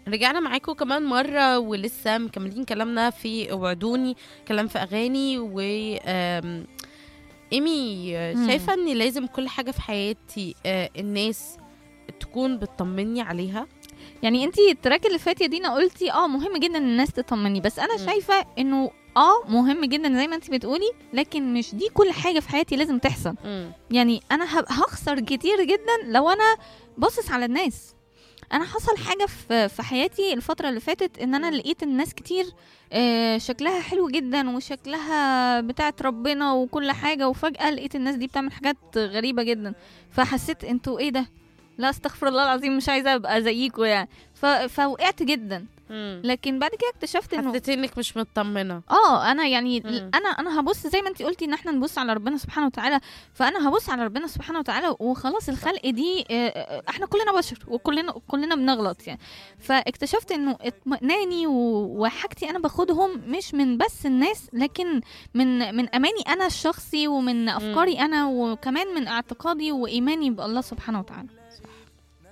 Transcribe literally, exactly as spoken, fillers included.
رجعنا معاكم كمان مرة ولسه مكملين كلامنا في وعدوني، كلام في أغاني. و آم، إيمي، مم. شايفة إن لازم كل حاجة في حياتي آه، الناس تكون بتطمني عليها. يعني انتي التراك اللي فات يا دينا قلتي اه مهم جدا ان الناس تطمني، بس انا مم. شايفه انه اه مهم جدا زي ما انتي بتقولي، لكن مش دي كل حاجه في حياتي لازم تحصل. مم. يعني انا هب- هخسر كتير جدا لو انا باصص على الناس. انا حصل حاجه في في حياتي الفتره اللي فاتت، ان انا مم. لقيت الناس كتير آه، شكلها حلو جدا وشكلها بتاعت ربنا وكل حاجه، وفجاه لقيت الناس دي بتعمل حاجات غريبه جدا. فحسيت انتوا ايه ده؟ لا استغفر الله العظيم، مش عايزه ابقى زيكوا يعني. ف... فوقعت جدا. مم. لكن بعد كده اكتشفت انه حسيت إنك مش مطمنة. اه انا يعني مم. انا انا هبص زي ما انتي قلتي ان احنا نبص على ربنا سبحانه وتعالى. فانا هبص على ربنا سبحانه وتعالى وخلاص. الخلق دي آه، آه، احنا كلنا بشر وكلنا كلنا بنغلط يعني. فاكتشفت انه اطمئناني و- وحاجتي انا باخدهم مش من بس الناس، لكن من من اماني انا الشخصي، ومن افكاري انا، وكمان من اعتقادي وايماني بالله سبحانه وتعالى.